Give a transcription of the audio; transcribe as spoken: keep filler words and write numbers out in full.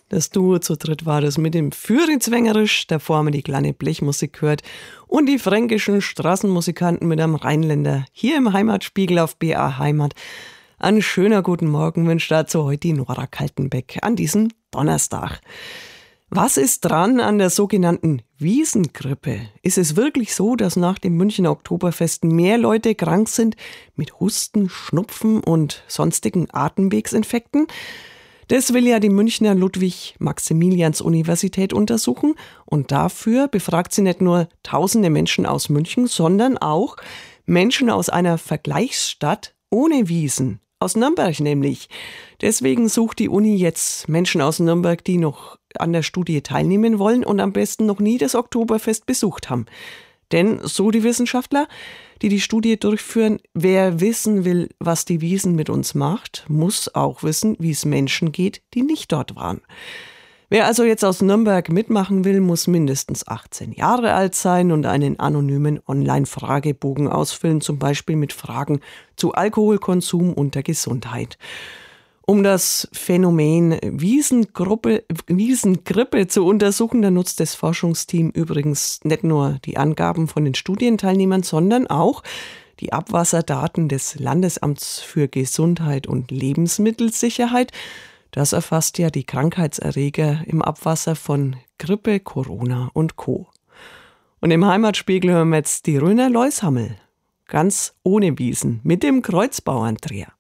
Das Duo zu dritt war das mit dem Führitzwängerisch, davor haben wir die kleine Blechmusik gehört und die fränkischen Straßenmusikanten mit einem Rheinländer hier im Heimatspiegel auf B A Heimat. Ein schöner guten Morgen wünscht dazu heute die Nora Kaltenbeck an diesem Donnerstag. Was ist dran an der sogenannten Wiesengrippe? Ist es wirklich so, dass nach dem Münchner Oktoberfest mehr Leute krank sind mit Husten, Schnupfen und sonstigen Atemwegsinfekten? Das will ja die Münchner Ludwig-Maximilians-Universität untersuchen und dafür befragt sie nicht nur tausende Menschen aus München, sondern auch Menschen aus einer Vergleichsstadt ohne Wiesen, aus Nürnberg nämlich. Deswegen sucht die Uni jetzt Menschen aus Nürnberg, die noch an der Studie teilnehmen wollen und am besten noch nie das Oktoberfest besucht haben. Denn, so die Wissenschaftler, die die Studie durchführen, wer wissen will, was die Wiesn mit uns macht, muss auch wissen, wie es Menschen geht, die nicht dort waren. Wer also jetzt aus Nürnberg mitmachen will, muss mindestens achtzehn Jahre alt sein und einen anonymen Online-Fragebogen ausfüllen, zum Beispiel mit Fragen zu Alkoholkonsum und der Gesundheit. Um das Phänomen Wiesengruppe, Wiesengrippe zu untersuchen, da nutzt das Forschungsteam übrigens nicht nur die Angaben von den Studienteilnehmern, sondern auch die Abwasserdaten des Landesamts für Gesundheit und Lebensmittelsicherheit. Das erfasst ja die Krankheitserreger im Abwasser von Grippe, Corona und Co. Und im Heimatspiegel hören wir jetzt die Röner Leushammel, ganz ohne Wiesen, mit dem Kreuzbauerndreher.